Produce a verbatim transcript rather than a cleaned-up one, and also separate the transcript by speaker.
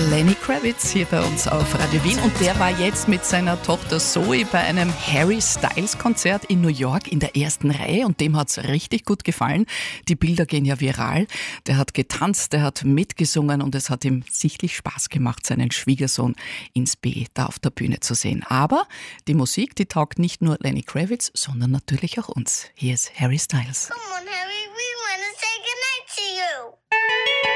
Speaker 1: Lenny Kravitz hier bei uns auf Radio Wien und der war jetzt mit seiner Tochter Zoe bei einem Harry Styles Konzert in New York in der ersten Reihe und dem hat's richtig gut gefallen. Die Bilder gehen ja viral. Der hat getanzt, der hat mitgesungen und es hat ihm sichtlich Spaß gemacht, seinen Schwiegersohn ins B da auf der Bühne zu sehen. Aber die Musik, die taugt nicht nur Lenny Kravitz, sondern natürlich auch uns. Hier ist Harry Styles.
Speaker 2: Come on, Harry.